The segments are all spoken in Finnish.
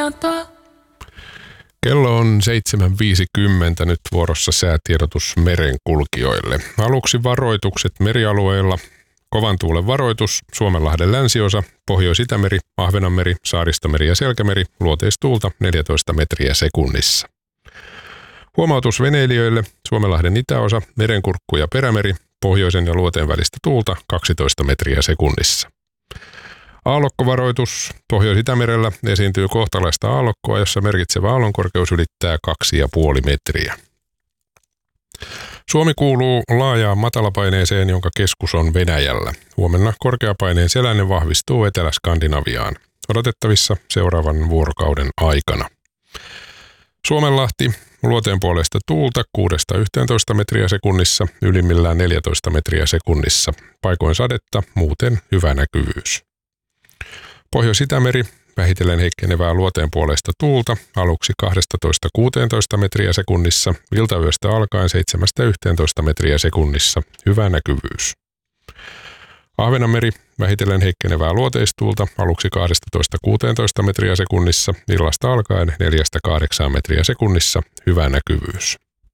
Kello on 7.50, nyt vuorossa säätiedotus merenkulkijoille. Aluksi varoitukset merialueilla. Kovan tuulen varoitus, Suomenlahden länsiosa, Pohjois-Itämeri, Ahvenanmeri, Saaristomeri ja Selkämeri, luoteistuulta 14 metriä sekunnissa. Huomautus veneilijöille, Suomenlahden itäosa, Merenkurkku ja Perämeri, pohjoisen ja luoteen välistä tuulta 12 metriä sekunnissa. Aallokkovaroitus, Pohjois-Itämerellä esiintyy kohtalaista aallokkoa, jossa merkitsevä aallonkorkeus ylittää 2,5 metriä. Suomi kuuluu laajaan matalapaineeseen, jonka keskus on Venäjällä. Huomenna korkeapaineen selänen vahvistuu Etelä-Skandinaviaan. Odotettavissa seuraavan vuorokauden aikana. Suomenlahti, luoteen puolesta tuulta 6-11 metriä sekunnissa, ylimmillään 14 metriä sekunnissa. Paikoin sadetta, muuten hyvä näkyvyys. Pohjois-Itämeri, vähitellen heikkenevää luoteen puolesta tuulta, aluksi 12-16 metriä sekunnissa, iltayöstä alkaen 7-11 metriä sekunnissa, hyvä näkyvyys. Ahvenanmeri, vähitellen heikkenevää luoteistuulta, aluksi 12-16 metriä sekunnissa, illasta alkaen 4-8 metriä sekunnissa, hyvä näkyvyys.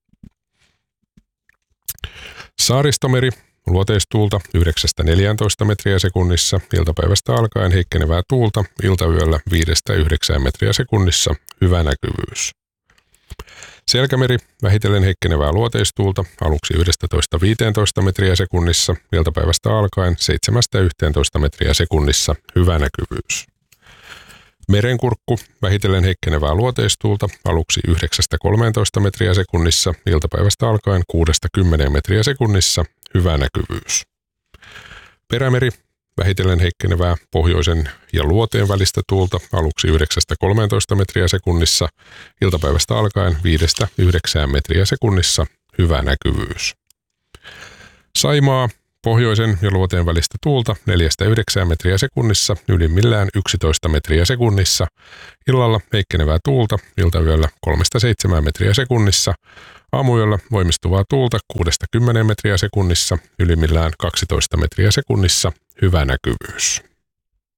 Saaristomeri, luoteistuulta 9-14 metriä sekunnissa, iltapäivästä alkaen heikkenevää tuulta, iltayöllä 5-9 metriä sekunnissa, hyvä näkyvyys. Selkämeri, vähitellen heikkenevää luoteistuulta, aluksi 11-15 metriä sekunnissa, iltapäivästä alkaen 7-11 metriä sekunnissa, hyvä näkyvyys. Merenkurkku, vähitellen heikkenevää luoteistuulta, aluksi 9-13 metriä sekunnissa, iltapäivästä alkaen 6-10 metriä sekunnissa, hyvä näkyvyys. Perämeri, vähitellen heikkenevää pohjoisen ja luoteen välistä tuulta, aluksi 9-13 metriä sekunnissa, iltapäivästä alkaen 5-9 metriä sekunnissa, hyvä näkyvyys. Saimaa, pohjoisen ja luoteen välistä tuulta 4-9 metriä sekunnissa, ylimmillään 11 metriä sekunnissa, illalla heikkenevää tuulta, iltayöllä 3-7 metriä sekunnissa, aamuyöllä voimistuvaa tuulta 6-10 metriä sekunnissa, ylimmillään 12 metriä sekunnissa, hyvä näkyvyys.